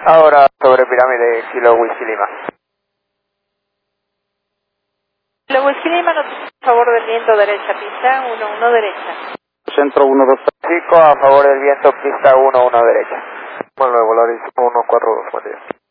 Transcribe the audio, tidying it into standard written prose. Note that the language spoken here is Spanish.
Ahora sobre pirámide, Kilo Whisky Lima. Kilo Whisky Lima, noticia a favor del viento derecha, pista 11 derecha. Centro 125 a favor del viento, pista 11 derecha. Bueno, Volaris 142, buen día.